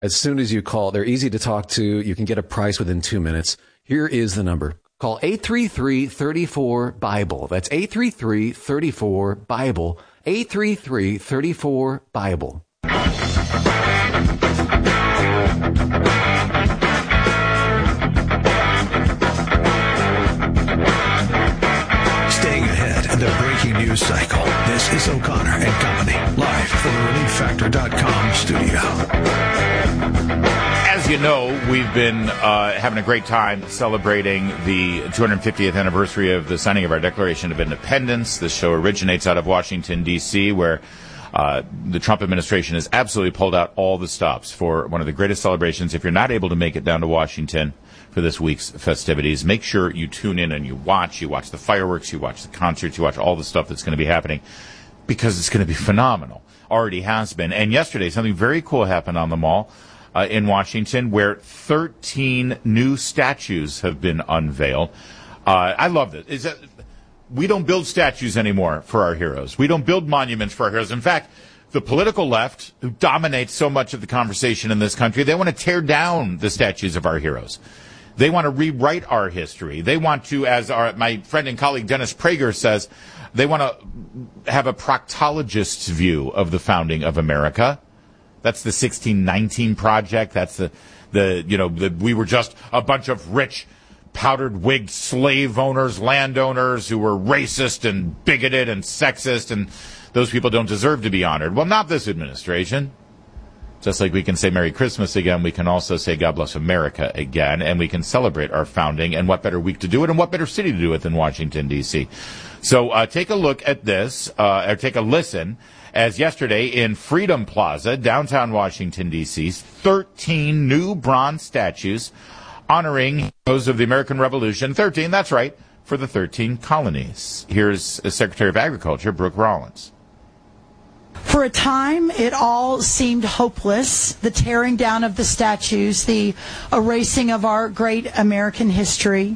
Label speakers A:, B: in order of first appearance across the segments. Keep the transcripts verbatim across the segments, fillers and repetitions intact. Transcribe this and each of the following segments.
A: As soon as you call, they're easy to talk to. You can get a price within two minutes. Here is the number. Call eight three three, three four, Bible. That's eight three three, three four, Bible. eight three three, three four, Bible.
B: Staying ahead of the breaking news cycle. This is O'Connor and Company, live from the relief factor dot com studio.
C: As you know, we've been uh, having a great time celebrating the two hundred fiftieth anniversary of the signing of our Declaration of Independence. This show originates out of Washington, D C, where uh, the Trump administration has absolutely pulled out all the stops for one of the greatest celebrations. If you're not able to make it down to Washington for this week's festivities, make sure you tune in and you watch. You watch the fireworks, you watch the concerts, you watch all the stuff that's going to be happening, because it's going to be phenomenal. Already has been. And yesterday, something very cool happened on the Mall uh, in Washington, where thirteen new statues have been unveiled. Uh, I love this. Is that, we don't build statues anymore for our heroes. We don't build monuments for our heroes. In fact, the political left, who dominates so much of the conversation in this country, they want to tear down the statues of our heroes. They want to rewrite our history. They want to, as our, my friend and colleague Dennis Prager says, they want to have a proctologist's view of the founding of America. That's the sixteen nineteen project. That's the, the you know, the, we were just a bunch of rich, powdered-wigged slave owners, landowners who were racist and bigoted and sexist, and those people don't deserve to be honored. Well, not this administration. Just like we can say Merry Christmas again, we can also say God bless America again, and we can celebrate our founding. And what better week to do it, and what better city to do it than Washington, D C? So uh, take a look at this, uh, or take a listen, as yesterday in Freedom Plaza, downtown Washington, D C, thirteen new bronze statues honoring heroes of the American Revolution. thirteen, that's right, for the thirteen colonies. Here's Secretary of Agriculture, Brooke Rollins.
D: For a time, it all seemed hopeless, the tearing down of the statues, the erasing of our great American history.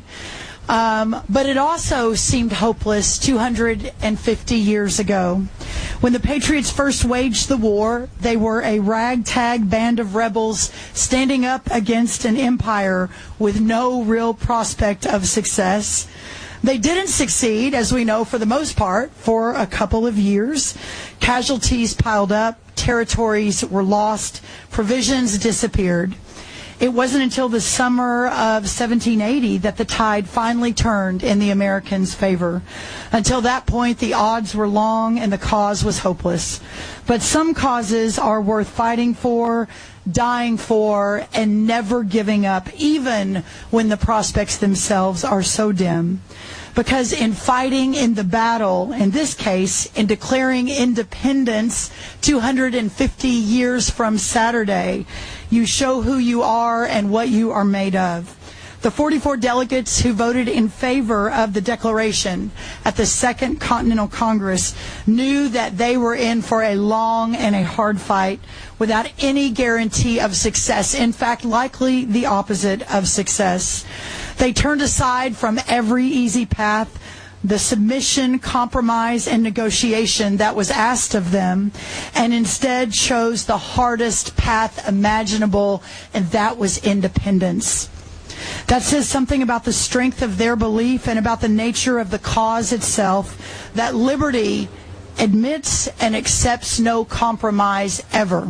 D: Um, but it also seemed hopeless two hundred fifty years ago. When the Patriots first waged the war, they were a ragtag band of rebels standing up against an empire with no real prospect of success. They didn't succeed, as we know, for the most part, for a couple of years. Casualties piled up, territories were lost, provisions disappeared. It wasn't until the summer of seventeen eighty that the tide finally turned in the Americans' favor. Until that point, the odds were long and the cause was hopeless. But some causes are worth fighting for, dying for, and never giving up, even when the prospects themselves are so dim. Because in fighting in the battle, in this case, in declaring independence two hundred fifty years from Saturday, you show who you are and what you are made of. The forty-four delegates who voted in favor of the Declaration at the Second Continental Congress knew that they were in for a long and a hard fight without any guarantee of success. In fact, likely the opposite of success. They turned aside from every easy path, the submission, compromise, and negotiation that was asked of them, and instead chose the hardest path imaginable, and that was independence. That says something about the strength of their belief and about the nature of the cause itself, that liberty admits and accepts no compromise ever.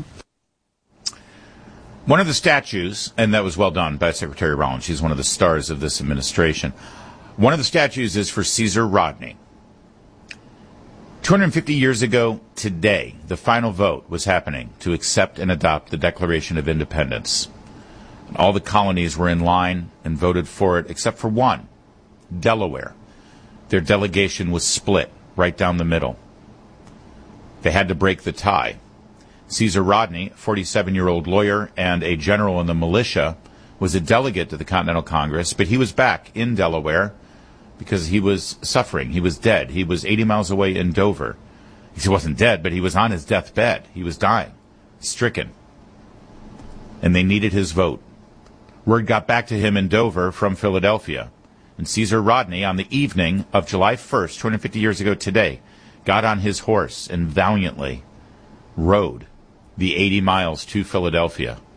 C: One of the statues, and that was well done by Secretary Rollins, she's one of the stars of this administration. One of the statues is for Caesar Rodney. two hundred fifty years ago today, the final vote was happening to accept and adopt the Declaration of Independence. And all the colonies were in line and voted for it, except for one, Delaware. Their delegation was split right down the middle. They had to break the tie. Caesar Rodney, forty-seven-year-old lawyer and a general in the militia, was a delegate to the Continental Congress, but he was back in Delaware because he was suffering. He was dead. He was eighty miles away in Dover. He wasn't dead, but he was on his deathbed. He was dying, stricken. And they needed his vote. Word got back to him in Dover from Philadelphia. And Caesar Rodney, on the evening of July first, two hundred fifty years ago today, got on his horse and valiantly rode the eighty miles to Philadelphia